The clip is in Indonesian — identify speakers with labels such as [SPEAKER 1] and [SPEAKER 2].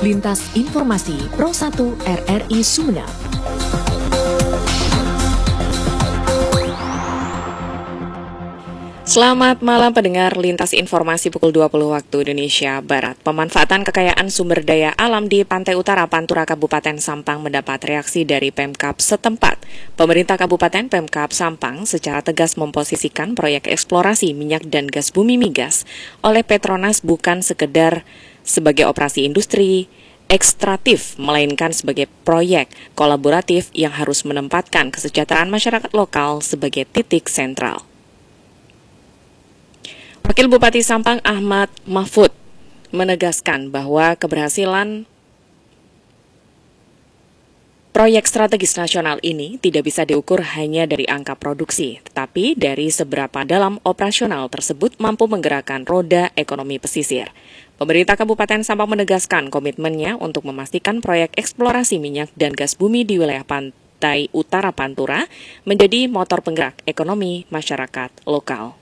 [SPEAKER 1] Lintas Informasi Pro 1 RRI Sumeneb.
[SPEAKER 2] Selamat malam pendengar Lintas Informasi pukul 20 waktu Indonesia Barat. Pemanfaatan kekayaan sumber daya alam di Pantai Utara Pantura Kabupaten Sampang mendapat reaksi dari Pemkab setempat. Pemerintah Kabupaten Pemkab Sampang secara tegas memposisikan proyek eksplorasi minyak dan gas bumi migas oleh Petronas bukan sekedar sebagai operasi industri ekstraktif, melainkan sebagai proyek kolaboratif yang harus menempatkan kesejahteraan masyarakat lokal sebagai titik sentral. Wakil Bupati Sampang Ahmad Mahfud menegaskan bahwa keberhasilan proyek strategis nasional ini tidak bisa diukur hanya dari angka produksi, tetapi dari seberapa dalam operasional tersebut mampu menggerakkan roda ekonomi pesisir. Pemerintah Kabupaten Sampang menegaskan komitmennya untuk memastikan proyek eksplorasi minyak dan gas bumi di wilayah Pantai Utara Pantura menjadi motor penggerak ekonomi masyarakat lokal.